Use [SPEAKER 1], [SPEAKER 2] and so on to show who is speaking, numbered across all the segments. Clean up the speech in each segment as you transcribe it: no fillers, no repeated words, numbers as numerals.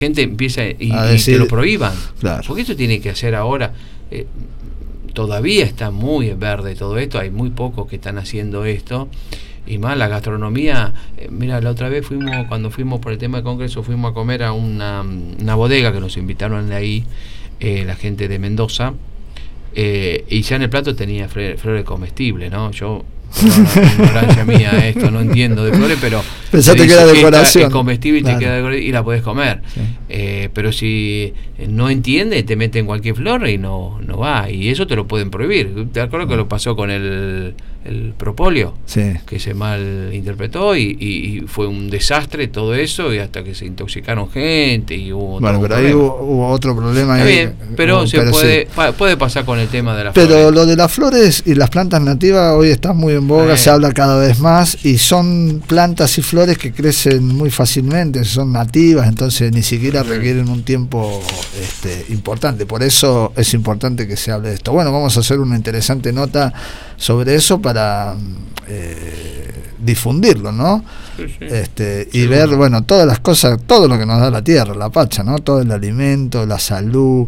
[SPEAKER 1] gente empieza y
[SPEAKER 2] decir,
[SPEAKER 1] que lo prohíban.
[SPEAKER 2] Claro.
[SPEAKER 1] Porque eso tiene que hacer ahora. Todavía está muy verde todo esto, hay muy pocos que están haciendo esto. Y más la gastronomía, mira, la otra vez cuando fuimos por el tema del congreso, fuimos a comer a una bodega que nos invitaron de ahí, la gente de Mendoza, y ya en el plato tenía flores comestibles, ¿no? Yo, la ignorancia mía, esto no entiendo de flores, pero
[SPEAKER 2] pensaste que era decoración,
[SPEAKER 1] es comestible y, claro, te queda decoración y la podés comer,
[SPEAKER 2] sí.
[SPEAKER 1] Pero si no entiende, te meten cualquier flor y no va, y eso te lo pueden prohibir. Te acuerdo que lo pasó con el propóleo,
[SPEAKER 2] sí,
[SPEAKER 1] que se mal interpretó y fue un desastre todo eso, y hasta que se intoxicaron gente y hubo
[SPEAKER 2] pero ahí hubo otro problema.
[SPEAKER 1] Está bien, pero puede pasar con el tema de las
[SPEAKER 2] flores.
[SPEAKER 1] Pero
[SPEAKER 2] lo de las flores y las plantas nativas hoy está muy en boga, se habla cada vez más, y son plantas y flores que crecen muy fácilmente, son nativas, entonces ni siquiera requieren un tiempo importante. Por eso es importante que se hable de esto. Bueno, vamos a hacer una interesante nota sobre eso para difundirlo, ¿no?
[SPEAKER 1] Sí.
[SPEAKER 2] Y ver, bueno, todas las cosas, todo lo que nos da la tierra, la pacha, ¿no? Todo el alimento, la salud,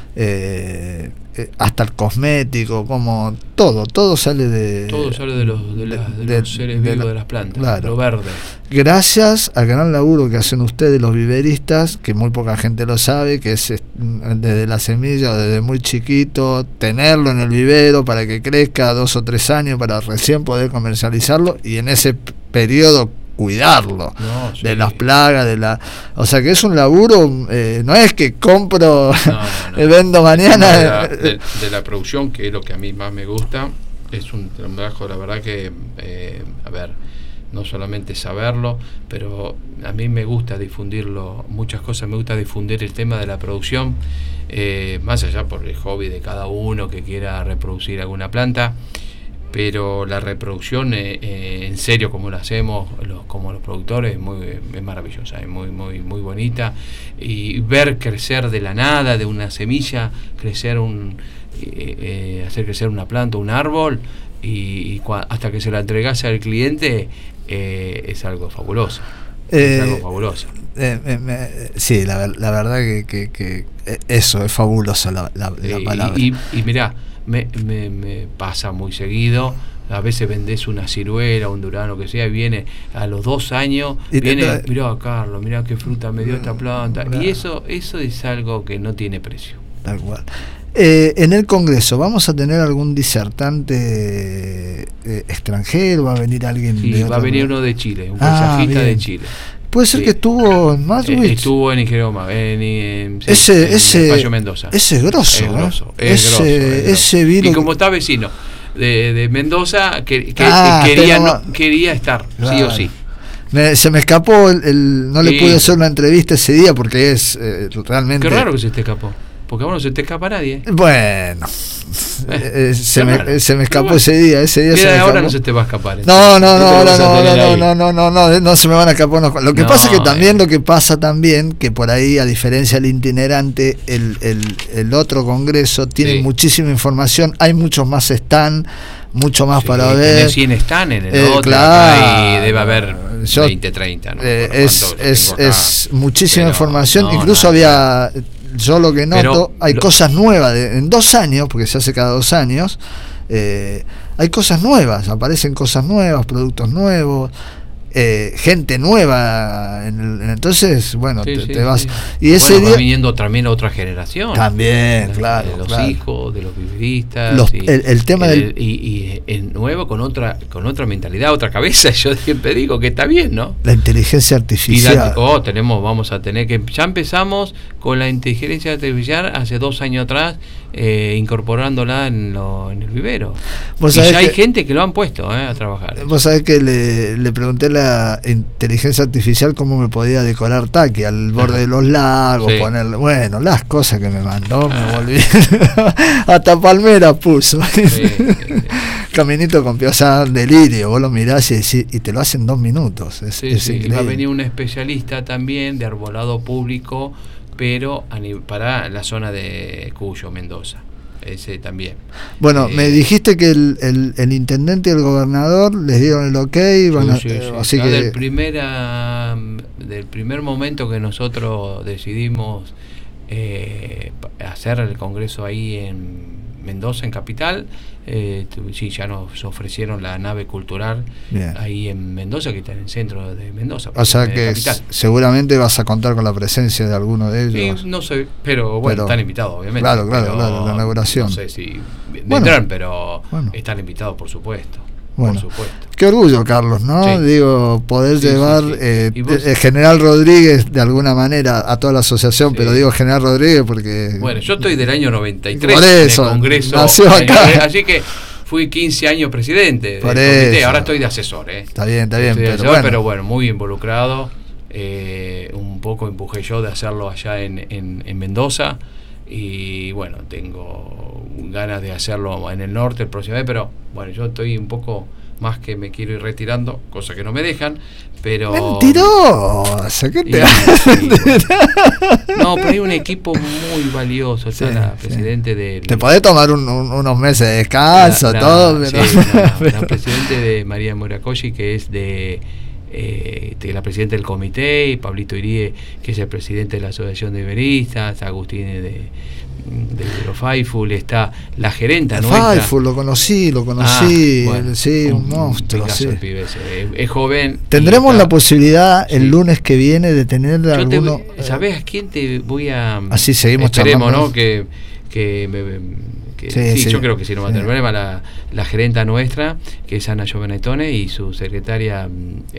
[SPEAKER 2] hasta el cosmético, como todo sale de los seres vivos de las plantas, claro, lo verde. Gracias al gran laburo que hacen ustedes los viveristas, que muy poca gente lo sabe, que es desde la semilla, desde muy chiquito, tenerlo en el vivero para que crezca 2 o 3 años para recién poder comercializarlo, y en ese periodo cuidarlo de las plagas, o sea que es un laburo, no es que compro vendo mañana.
[SPEAKER 1] De la producción, que es lo que a mí más me gusta, es un trabajo, la verdad que no solamente saberlo, pero a mí me gusta difundirlo, muchas cosas, me gusta difundir el tema de la producción, más allá por el hobby de cada uno que quiera reproducir alguna planta, pero la reproducción en serio, como lo hacemos como los productores, es maravillosa, es muy bonita, y ver crecer de la nada, de una semilla, hacer crecer una planta, un árbol, hasta que se la entregase al cliente, es algo fabuloso. Es algo fabuloso.
[SPEAKER 2] Sí, la verdad que eso es fabuloso, la palabra.
[SPEAKER 1] Y mirá, me pasa muy seguido. A veces vendés una ciruela, un durazno, que sea, y viene a los 2 años, mirá, Carlos, mirá qué fruta me dio esta planta. Y eso es algo que no tiene precio.
[SPEAKER 2] Tal cual. En el Congreso, ¿vamos a tener algún disertante extranjero? ¿Va a venir alguien?
[SPEAKER 1] Sí, va a venir uno de Chile, un paisajista de Chile.
[SPEAKER 2] ¿Puede ser que estuvo en Maswich?
[SPEAKER 1] Estuvo en Ingeroma, en Payo Mendoza.
[SPEAKER 2] Ese es grosso. Ese vino.
[SPEAKER 1] Y como está vecino de Mendoza, quería estar, sí o sí.
[SPEAKER 2] Se me escapó, no le pude hacer una entrevista ese día porque es realmente...
[SPEAKER 1] Qué raro que se te escapó. Porque a vos no se te escapa nadie.
[SPEAKER 2] Bueno, se me escapó ese día.
[SPEAKER 1] Ahora no se te va a escapar.
[SPEAKER 2] No se me van a escapar. Lo que pasa es que también que por ahí, a diferencia del itinerante, el otro congreso tiene muchísima información, hay muchos más stand, mucho más para ver.
[SPEAKER 1] Tiene 100 stand en el otro,
[SPEAKER 2] claro,
[SPEAKER 1] y debe haber 20, 30. ¿no?
[SPEAKER 2] Es muchísima información. Incluso había... Yo lo que noto, hay cosas nuevas, en 2 años, porque se hace cada 2 años, hay cosas nuevas, aparecen cosas nuevas, productos nuevos, gente nueva, entonces, bueno, te vas.
[SPEAKER 1] Sí.
[SPEAKER 2] Y ese día
[SPEAKER 1] va viniendo también otra generación.
[SPEAKER 2] También, claro.
[SPEAKER 1] De los hijos, de los viveristas.
[SPEAKER 2] El tema
[SPEAKER 1] y el nuevo con otra mentalidad, otra cabeza. Yo siempre digo que está bien, ¿no?
[SPEAKER 2] La inteligencia artificial.
[SPEAKER 1] Vamos a tener que. Ya empezamos con la inteligencia artificial hace 2 años atrás, incorporándola en el vivero. Y ya hay gente que lo han puesto a trabajar.
[SPEAKER 2] Vos sabés que le pregunté a la inteligencia artificial cómo me podía decorar Taqui al borde de los lagos, ponerle, bueno, las cosas que me mandó, me volví hasta palmera puso. Caminito con delirio, vos lo mirás y te lo hacen 2 minutos. Es increíble.
[SPEAKER 1] Va a venir un especialista también de arbolado público, pero para la zona de Cuyo, Mendoza. Ese también.
[SPEAKER 2] Bueno, me dijiste que el intendente y el gobernador les dieron el ok, así que
[SPEAKER 1] del primer momento que nosotros decidimos hacer el congreso ahí en Mendoza, en Capital, sí, ya nos ofrecieron la nave cultural. Bien. Ahí en Mendoza, que está en el centro de Mendoza.
[SPEAKER 2] O sea que seguramente vas a contar con la presencia de alguno de ellos.
[SPEAKER 1] Sí, no sé, pero bueno, están invitados, obviamente.
[SPEAKER 2] Claro, la inauguración.
[SPEAKER 1] No sé si vendrán, pero están invitados, por supuesto.
[SPEAKER 2] Bueno,
[SPEAKER 1] por supuesto.
[SPEAKER 2] Qué orgullo, Carlos, ¿no?
[SPEAKER 1] Sí.
[SPEAKER 2] Digo, poder llevar General Rodríguez de alguna manera a toda la asociación, pero digo General Rodríguez porque...
[SPEAKER 1] Bueno, yo estoy del año 93
[SPEAKER 2] por eso,
[SPEAKER 1] en el Congreso,
[SPEAKER 2] nació acá.
[SPEAKER 1] Así que fui 15 años presidente del
[SPEAKER 2] comité,
[SPEAKER 1] ahora estoy de asesor.
[SPEAKER 2] Está bien,
[SPEAKER 1] pero bueno, muy involucrado, un poco empujé yo de hacerlo allá en Mendoza, y bueno, tengo ganas de hacerlo en el norte el próximo mes, pero bueno, yo estoy un poco más que me quiero ir retirando, cosa que no me dejan, pero...
[SPEAKER 2] ¡Mentiroso! ¿Qué te haces?
[SPEAKER 1] No, pero hay un equipo muy valioso, está la presidente de...
[SPEAKER 2] Te podés tomar unos meses de descanso, todo, pero...
[SPEAKER 1] Sí, la presidente de María Moracochi, que es de la presidenta del comité, y Pablito Irie, que es el presidente de la Asociación de Iberistas, Agustín de los Faiful, está la gerenta nuestra.
[SPEAKER 2] Faiful, lo conocí, bueno, sí, un monstruo. Sí.
[SPEAKER 1] Es joven.
[SPEAKER 2] Tendremos la posibilidad el lunes que viene de tener alguno.
[SPEAKER 1] ¿Sabés a quién te voy a...?
[SPEAKER 2] Así seguimos
[SPEAKER 1] esperemos,
[SPEAKER 2] charlando,
[SPEAKER 1] ¿no? Yo creo que sí, no va a tener problema. La gerenta nuestra, que es Ana Giovenetone, y su secretaria...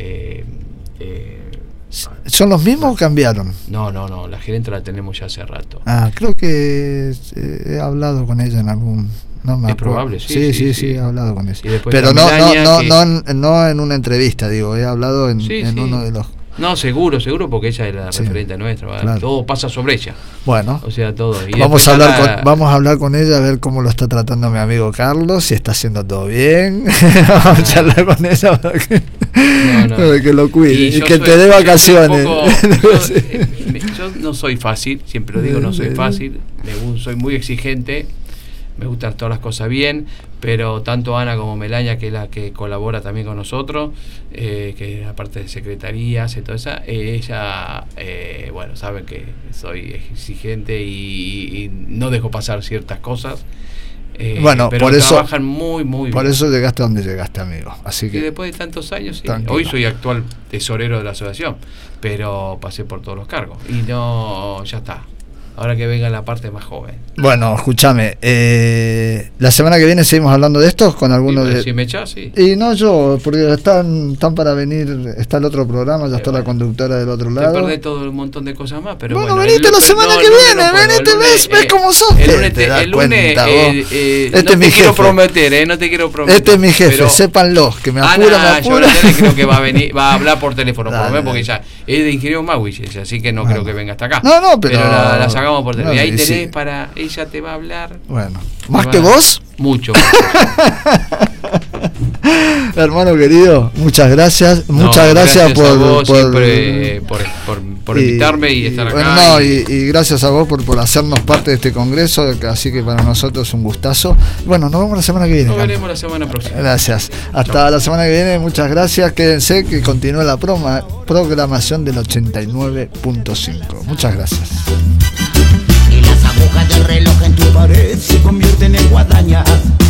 [SPEAKER 2] ¿Son los mismos o cambiaron?
[SPEAKER 1] No, la gerente la tenemos ya hace rato.
[SPEAKER 2] Creo que he hablado con ella en algún... No me acuerdo.
[SPEAKER 1] Es probable,
[SPEAKER 2] sí, he hablado con ella. Pero no en una entrevista, digo, he hablado en uno de los...
[SPEAKER 1] No, seguro, porque ella es la referente nuestra, claro. Todo pasa sobre ella.
[SPEAKER 2] Bueno,
[SPEAKER 1] o sea, todo. Y
[SPEAKER 2] vamos a hablar con ella, a ver cómo lo está tratando mi amigo Carlos, si está haciendo todo bien. Vamos a charlar con ella para que lo cuide y que te dé vacaciones.
[SPEAKER 1] Yo no soy fácil, siempre lo digo, no soy fácil, soy muy exigente. Me gustan todas las cosas bien, pero tanto Ana como Melania, que es la que colabora también con nosotros, que aparte de secretarías y todo eso, ella, bueno, saben que soy exigente y no dejo pasar ciertas cosas.
[SPEAKER 2] Bueno,
[SPEAKER 1] pero
[SPEAKER 2] por eso
[SPEAKER 1] trabajan muy bien.
[SPEAKER 2] Por eso llegaste a donde llegaste, amigo. Así que
[SPEAKER 1] y después de tantos años, sí.
[SPEAKER 2] Tranquilo.
[SPEAKER 1] Hoy soy actual tesorero de la asociación, pero pasé por todos los cargos y no, ya está. Ahora que venga la parte más joven.
[SPEAKER 2] Bueno, escúchame, la semana que viene seguimos hablando de estos con algunos de...
[SPEAKER 1] Si me echás, sí.
[SPEAKER 2] Y no yo, porque están para venir, está el otro programa, ya está la conductora del otro lado.
[SPEAKER 1] Te perdés todo un montón de cosas más, pero
[SPEAKER 2] bueno. Venite la semana que viene, venite, ves cómo sos.
[SPEAKER 1] El lunes no te quiero prometer, no te quiero prometer.
[SPEAKER 2] Este es mi jefe, pero, sépanlo, que me apura.
[SPEAKER 1] Yo creo que va a hablar por teléfono, por lo menos, porque ya es de ingeniero Magwich, así que no creo que venga hasta acá.
[SPEAKER 2] No, pero
[SPEAKER 1] la sacamos por teléfono. Y ahí tenés para... Ella te va a hablar.
[SPEAKER 2] Bueno, ¿más que vos?
[SPEAKER 1] Mucho.
[SPEAKER 2] Hermano querido, muchas gracias. Muchas gracias
[SPEAKER 1] por invitarme y estar acá.
[SPEAKER 2] Bueno, y gracias a vos por hacernos parte de este congreso, así que para nosotros es un gustazo. Bueno, nos vemos la semana que viene.
[SPEAKER 1] Nos veremos la semana próxima.
[SPEAKER 2] Gracias. Hasta la semana que viene, muchas gracias. Quédense que continúa la programación del 89.5. Muchas gracias.
[SPEAKER 3] Las agujas del reloj en tu pared se convierten en guadañas.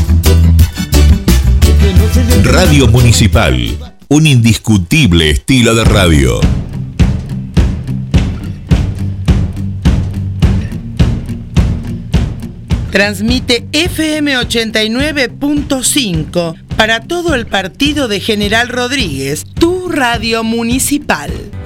[SPEAKER 4] Radio Municipal, un indiscutible estilo de radio.
[SPEAKER 5] Transmite FM 89.5 para todo el partido de General Rodríguez, tu radio municipal.